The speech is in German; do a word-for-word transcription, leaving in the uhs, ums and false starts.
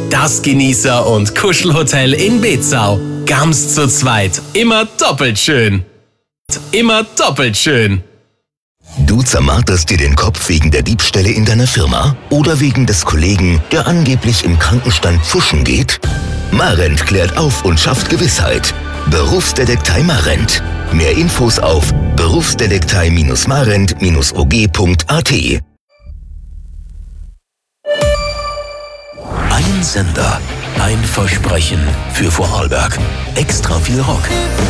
Das Genießer- und Kuschelhotel in Bezau. Ganz zu zweit. Immer doppelt schön. Immer doppelt schön. Du zermarterst dir den Kopf wegen der Diebstähle in deiner Firma oder wegen des Kollegen, der angeblich im Krankenstand pfuschen geht? Marent klärt auf und schafft Gewissheit. Berufsdetektei Marent. Mehr Infos auf berufsdetektei Marent O G punkt A T. Ein Sender, ein Versprechen für Vorarlberg. Extra viel Rock.